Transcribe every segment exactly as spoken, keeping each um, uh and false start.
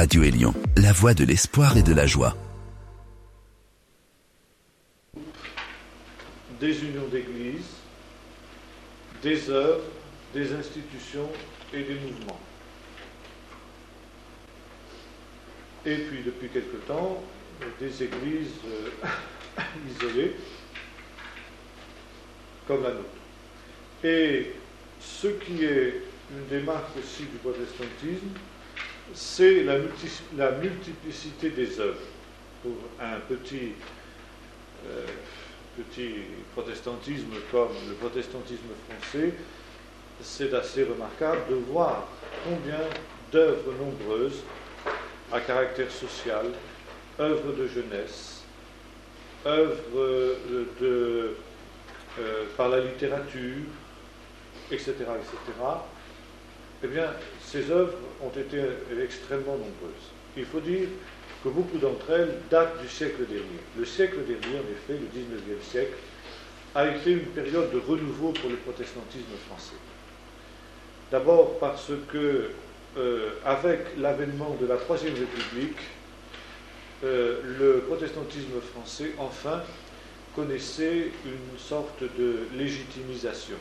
Radio Élion, la voix de l'espoir et de la joie. Des unions d'églises, des œuvres, des institutions et des mouvements. Et puis, depuis quelque temps, des églises euh, isolées, comme la nôtre. Et ce qui est une des marques aussi du protestantisme, c'est la, multi, la multiplicité des œuvres. Pour un petit, euh, petit protestantisme comme le protestantisme français, c'est assez remarquable de voir combien d'œuvres nombreuses à caractère social, œuvres de jeunesse, œuvres de, euh, par la littérature, et cetera, et cetera, eh bien, ces œuvres ont été extrêmement nombreuses. Il faut dire que beaucoup d'entre elles datent du siècle dernier. Le siècle dernier, en effet, le dix-neuvième siècle, a été une période de renouveau pour le protestantisme français. D'abord parce que, euh, avec l'avènement de la Troisième République, euh, le protestantisme français, enfin, connaissait une sorte de légitimisation.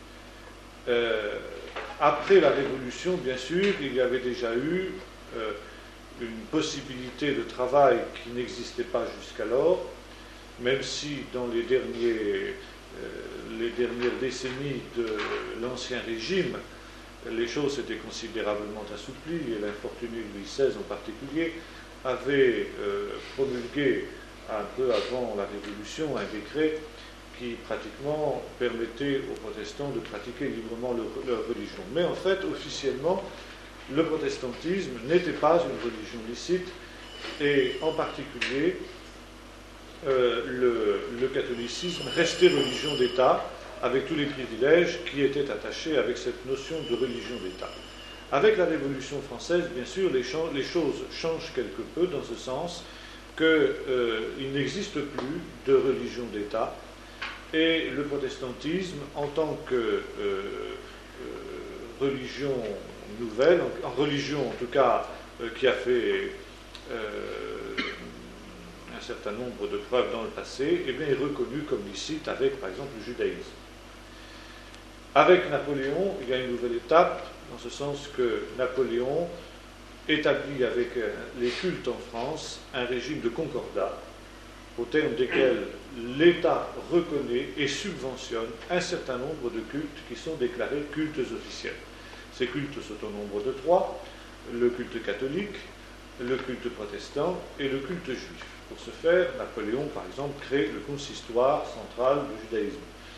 Euh, après la Révolution, bien sûr, il y avait déjà eu euh, une possibilité de travail qui n'existait pas jusqu'alors, même si dans les, derniers, euh, les dernières décennies de l'Ancien Régime, les choses étaient considérablement assouplies, et l'infortuné Louis seize en particulier avait euh, promulgué un peu avant la Révolution un décret qui pratiquement permettait aux protestants de pratiquer librement leur, leur religion. Mais en fait, officiellement, le protestantisme n'était pas une religion licite, et en particulier, euh, le, le catholicisme restait religion d'État, avec tous les privilèges qui étaient attachés avec cette notion de religion d'État. Avec la Révolution française, bien sûr, les, ch- les choses changent quelque peu, dans ce sens qu'il euh, n'existe plus de religion d'État, et le protestantisme, en tant que euh, euh, religion nouvelle, en, en religion en tout cas euh, qui a fait euh, un certain nombre de preuves dans le passé, eh bien, est reconnu comme licite avec, par exemple, le judaïsme. Avec Napoléon, il y a une nouvelle étape, dans ce sens que Napoléon établit avec les cultes en France un régime de concordat, au terme desquels l'État reconnaît et subventionne un certain nombre de cultes qui sont déclarés cultes officiels. Ces cultes sont au nombre de trois: le culte catholique, le culte protestant et le culte juif. Pour ce faire, Napoléon, par exemple, crée le consistoire central du judaïsme.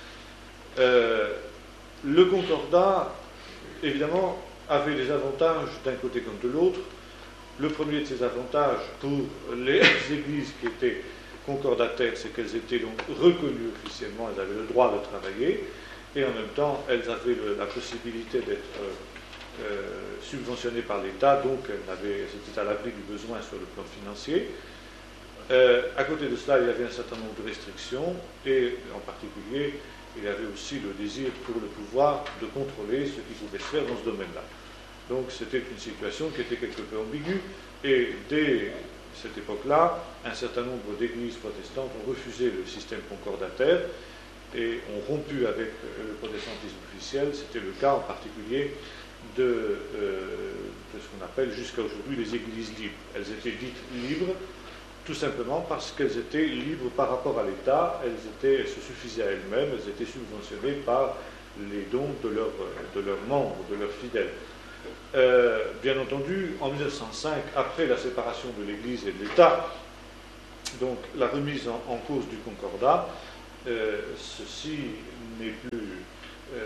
Euh, le concordat, évidemment, avait des avantages d'un côté comme de l'autre. Le premier de ces avantages pour les églises qui étaient concordataires, c'est qu'elles étaient donc reconnues officiellement, elles avaient le droit de travailler, et en même temps, elles avaient le, la possibilité d'être euh, euh, subventionnées par l'État, donc elles, avaient, elles étaient à l'abri du besoin sur le plan financier. Euh, à côté de cela, il y avait un certain nombre de restrictions, et en particulier, il y avait aussi le désir pour le pouvoir de contrôler ce qui pouvait se faire dans ce domaine-là. Donc c'était une situation qui était quelque peu ambiguë, et dès cette époque-là, un certain nombre d'églises protestantes ont refusé le système concordataire et ont rompu avec le protestantisme officiel. C'était le cas en particulier de, euh, de ce qu'on appelle jusqu'à aujourd'hui les églises libres. Elles étaient dites libres tout simplement parce qu'elles étaient libres par rapport à l'État, elles, étaient, elles se suffisaient à elles-mêmes, elles étaient subventionnées par les dons de, leur, de leurs membres, de leurs fidèles. Euh, bien entendu, en mille neuf cent cinq, après la séparation de l'Église et de l'État, donc la remise en, en cause du concordat, euh, ceci n'est plus, euh,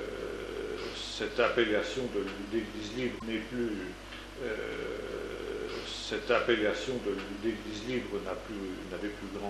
cette appellation de l'Église libre n'est plus, euh, cette appellation de l'Église libre n'a plus, n'avait plus grand